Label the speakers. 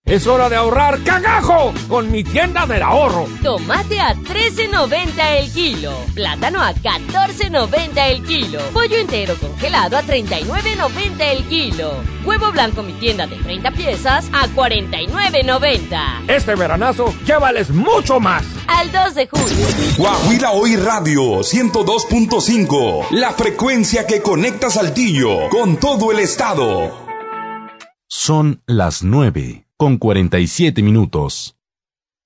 Speaker 1: Es hora de ahorrar cagajo con mi tienda del ahorro.
Speaker 2: Tomate a $13.90 el kilo. Plátano a $14.90 el kilo. Pollo entero congelado a $39.90 el kilo. Huevo blanco mi tienda de 30 piezas a $49.90.
Speaker 1: Este veranazo llévales mucho más.
Speaker 2: Al 2 de julio.
Speaker 3: Guajira Hoy Radio 102.5. La frecuencia que conecta Saltillo con todo el estado.
Speaker 4: Son las 9:47.